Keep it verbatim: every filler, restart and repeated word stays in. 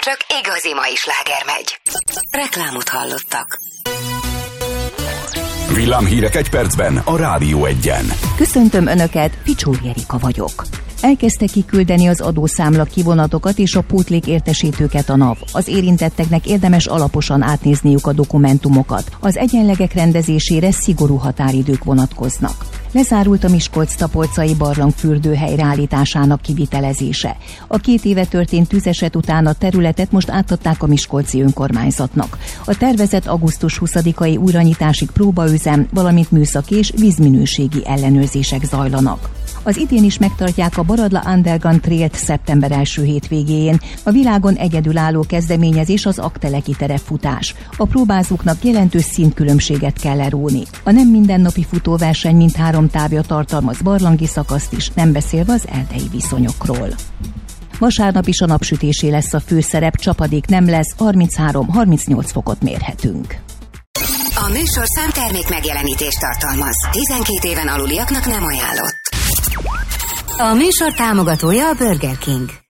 csak igazi mai sláger megy. Reklámot hallottak. Villámhírek egy percben a Rádió Egyen. Köszöntöm Önöket, Picsúr Jerika vagyok. Elkezdte kiküldeni az adószámla kivonatokat és a pótlék értesítőket a NAV. Az érintetteknek érdemes alaposan átnézniük a dokumentumokat. Az egyenlegek rendezésére szigorú határidők vonatkoznak. Lezárult a Miskolc-Tapolcai barlangfürdőhely reállításának kivitelezése. A két éve történt tűzeset után a területet most átadták a miskolci önkormányzatnak. A tervezett augusztus huszadikai újranyitásig próbaüzem, valamint műszaki és vízminőségi ellenőrzések zajlanak. Az idén is megtartják a Baradla Underground Trailt szeptember első hétvégéjén. A világon egyedülálló kezdeményezés az Akteleki terepfutás. A próbázóknak jelentős színkülönbséget kell leróni. A nem mindennapi futóverseny mindhárom távja tartalmaz barlangi szakaszt is, nem beszélve az erdei viszonyokról. Vasárnap is a napsütésé lesz a főszerep, csapadék nem lesz, harminchárom-harmincnyolc fokot mérhetünk. A műsorszám termék megjelenítést tartalmaz. tizenkét éven aluliaknak nem ajánlott. A műsor támogatója a Burger King.